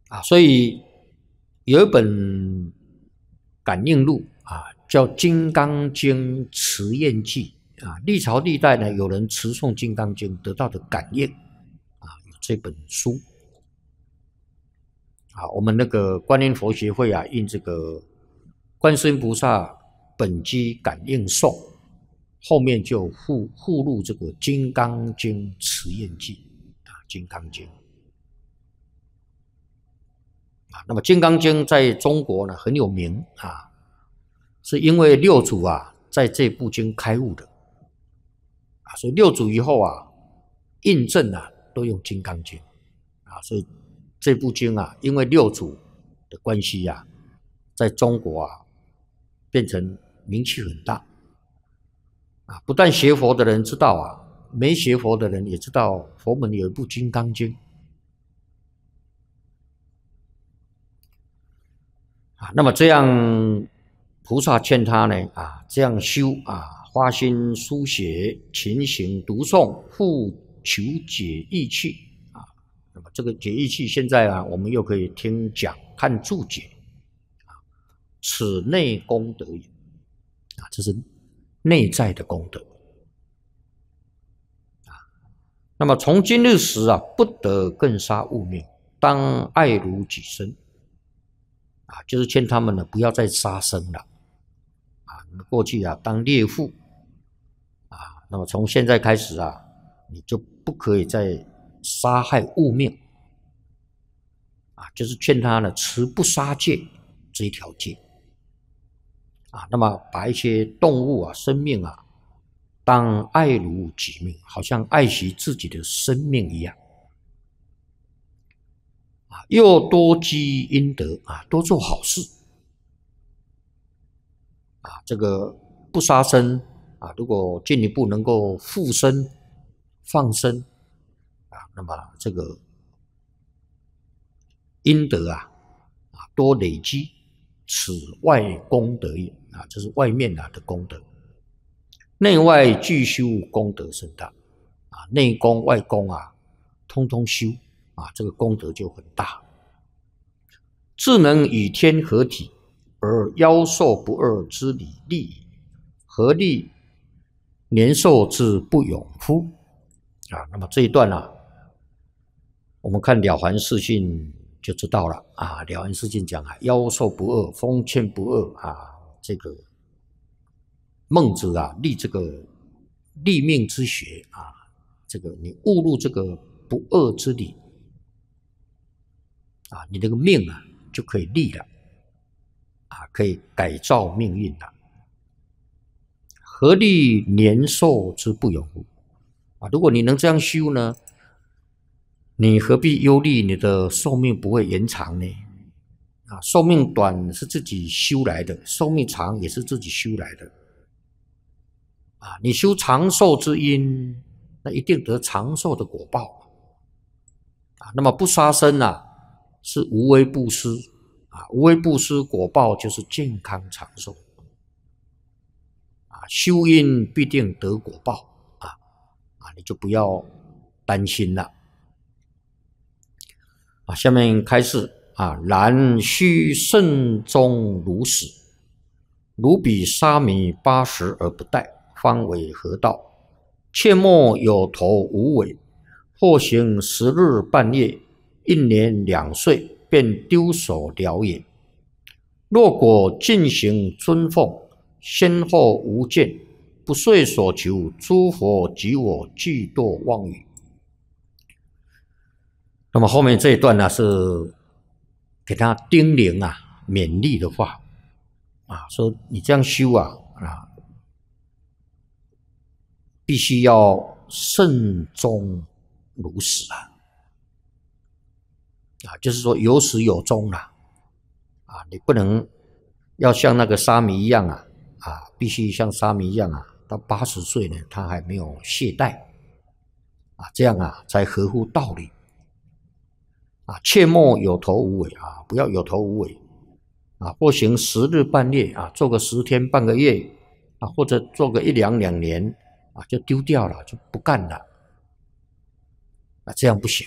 所以有一本感应录叫《金刚经持验记》历朝历代呢有人持诵《金刚经》得到的感应有这本书我们那个观音佛学会印这个观世音菩萨本机感应颂，后面就附录这个《金刚经持验记》金刚经那么《金刚经》在中国呢很有名是因为六祖在这部经开悟的所以六祖以后印证都用《金刚经》所以这部经因为六祖的关系在中国变成名气很大不但学佛的人知道没学佛的人也知道佛门有一部《金刚经》那么这样菩萨劝他呢这样修发心书写勤行读诵复求解义趣那么这个解义趣现在我们又可以听讲看注解此内功德也这是内在的功德那么从今日时不得更杀物命，当爱如己身就是劝他们呢不要再杀生了过去当猎户那么从现在开始你就不可以再杀害物命就是劝他呢持不杀戒这一条戒那么把一些动物生命当爱如己命，好像爱惜自己的生命一样又多积阴德多做好事这个不杀生如果进一步能够复生放生那么这个阴德多累积，此外功德也这是外面的功德，内外俱修功德甚大内功外功通通修这个功德就很大，自能与天合体，而夭寿不二之理利，何利年寿之不永乎那么这一段我们看了凡四训就知道了了凡四训讲夭寿不二，封建不二这个孟子立这个立命之学这个你悟入这个不二之理你那个命就可以立了可以改造命运了。何利年寿之不永乎如果你能这样修呢，你何必忧虑你的寿命不会延长呢寿命短是自己修来的，寿命长也是自己修来的你修长寿之因，那一定得长寿的果报那么不杀生是无为布施无为布施果报就是健康长寿修因必定得果报你就不要担心了下面开始然须慎终如始，如彼沙弥80而不殆，方为合道。切莫有头无尾，或行10日半月，1年2岁，便丢手了也。若果进行尊奉，先后无见，不遂所求，诸佛及我俱堕妄语。那么后面这一段是给他叮咛勉励的话说你这样修必须要慎终如始就是说有始有终你不能要像那个沙弥一样必须像沙弥一样到80岁呢他还没有懈怠这样才合乎道理切莫有头无尾不要有头无尾或行10日半月做个10天半个月或者做个1、2年就丢掉了，就不干了这样不行